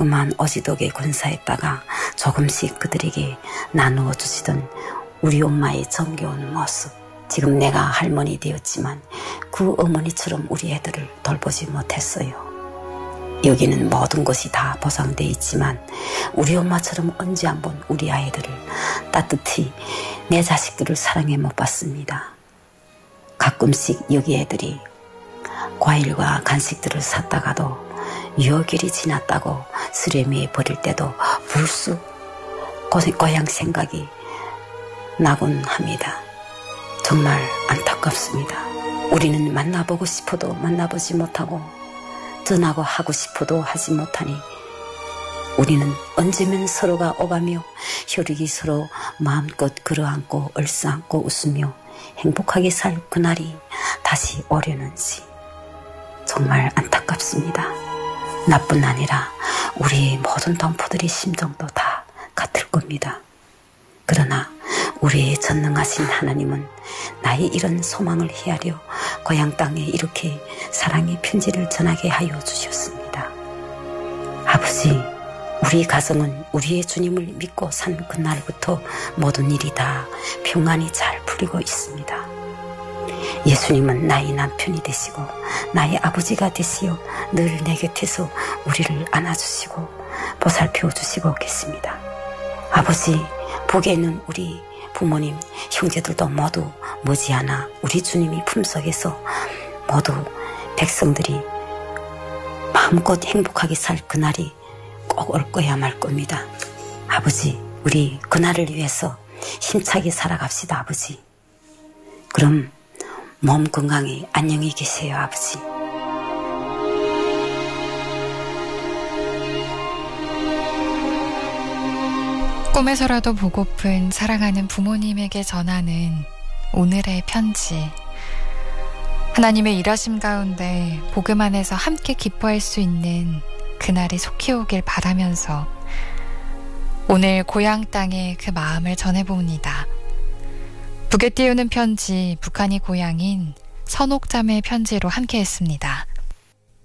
자그마한 어지덕의 군사에다가 조금씩 그들에게 나누어 주시던 우리 엄마의 정겨운 모습. 지금 내가 할머니 되었지만 그 어머니처럼 우리 애들을 돌보지 못했어요. 여기는 모든 것이 다 보상되어 있지만 우리 엄마처럼 언제 한번 우리 아이들을 따뜻히 내 자식들을 사랑해 못 봤습니다. 가끔씩 여기 애들이 과일과 간식들을 샀다가도 유효길이 지났다고 쓰레미에 버릴 때도 불쑥 고향 생각이 나곤 합니다. 정말 안타깝습니다. 우리는 만나보고 싶어도 만나보지 못하고 전하고 하고 싶어도 하지 못하니 우리는 언제면 서로가 오가며 혈육이 서로 마음껏 끌어안고 얼싸안고 웃으며 행복하게 살 그날이 다시 오려는지 정말 안타깝습니다. 나뿐 아니라 우리 모든 동포들의 심정도 다 같을 겁니다. 그러나 우리의 전능하신 하나님은 나의 이런 소망을 헤아려 고향 땅에 이렇게 사랑의 편지를 전하게 하여 주셨습니다. 아버지, 우리 가정은 우리의 주님을 믿고 산 그날부터 모든 일이 다 평안히 잘 풀리고 있습니다. 예수님은 나의 남편이 되시고 나의 아버지가 되시어 늘 내 곁에서 우리를 안아주시고 보살펴 주시고 계십니다. 아버지, 북에 있는 우리 부모님, 형제들도 모두 머지않아 우리 주님이 품속에서 모두 백성들이 마음껏 행복하게 살 그날이 꼭 올 거야 말 겁니다. 아버지, 우리 그날을 위해서 힘차게 살아갑시다, 아버지. 그럼 몸 건강히 안녕히 계세요, 아버지. 꿈에서라도 보고픈 사랑하는 부모님에게 전하는 오늘의 편지. 하나님의 일하심 가운데 복음 안에서 함께 기뻐할 수 있는 그날이 속히 오길 바라면서 오늘 고향 땅에 그 마음을 전해봅니다. 북에 띄우는 편지, 북한이 고향인 선옥자매의 편지로 함께 했습니다.